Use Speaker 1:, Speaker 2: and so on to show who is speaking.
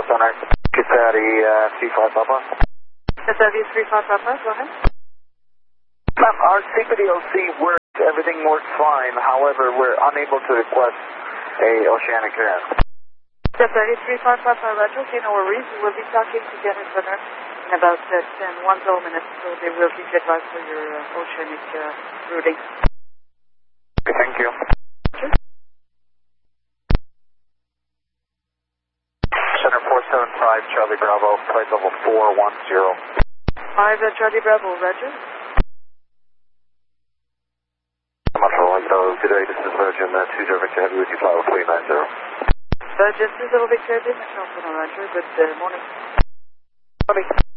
Speaker 1: Center, Kitati 35 Papa.
Speaker 2: Kitati 35 Papa, go ahead.
Speaker 1: Ma'am, our CPDOC works, everything works fine, however, we're unable to request a oceanic air.
Speaker 2: Kitati 35 Papa, Roger, okay, no worries. We'll be talking to Dennis Center in about 1 minutes, so they will keep you advised for your oceanic routing.
Speaker 1: Okay, thank you. Center 475, Charlie Bravo, flight level 410.
Speaker 2: 5 Charlie Bravo, Roger.
Speaker 1: Today, this is Virgin 20 Victor Heavy with you, flight level 390.
Speaker 2: Virgin 20 Victor, Roger, good morning.
Speaker 1: Morning.